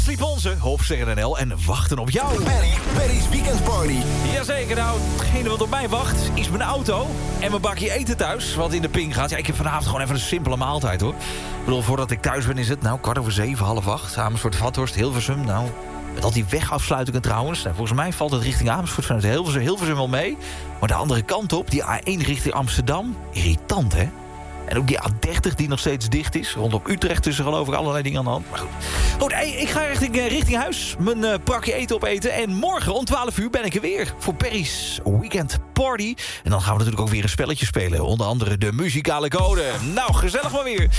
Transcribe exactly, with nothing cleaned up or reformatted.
Sliep onze, Hoofdsterren N L en wachten op jou. Perry, Perry's Weekend Party. Jazeker, nou, hetgene wat op mij wacht is mijn auto en mijn bakje eten thuis, wat in de ping gaat. Ja, ik heb vanavond gewoon even een simpele maaltijd, hoor. Ik bedoel, voordat ik thuis ben is het, nou, kwart over zeven, half acht. Amersfoort, Vathorst, Hilversum, nou, met al die wegafsluitingen trouwens. Nou, volgens mij valt het richting Amersfoort vanuit Hilversum, Hilversum wel mee. Maar de andere kant op, die A één richting Amsterdam, irritant, hè? En ook die A dertig die nog steeds dicht is. Rondom Utrecht tussen geloof ik allerlei dingen aan de hand. Maar goed, goed hey, ik ga richting, uh, richting huis. Mijn uh, pakje eten opeten. En morgen om twaalf uur ben ik er weer. Voor Perry's Weekend Party. En dan gaan we natuurlijk ook weer een spelletje spelen. Onder andere de muzikale code. Nou, gezellig maar weer.